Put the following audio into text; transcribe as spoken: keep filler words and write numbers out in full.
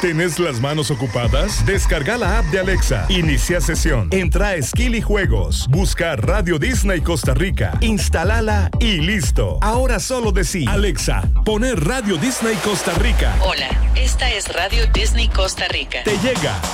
¿Tenés las manos ocupadas? Descarga la app de Alexa. Inicia sesión. Entra a Skill y Juegos. Busca Radio Disney Costa Rica. Instálala y listo. Ahora solo decí, Alexa, poner Radio Disney Costa Rica. Hola, esta es Radio Disney Costa Rica. Te llega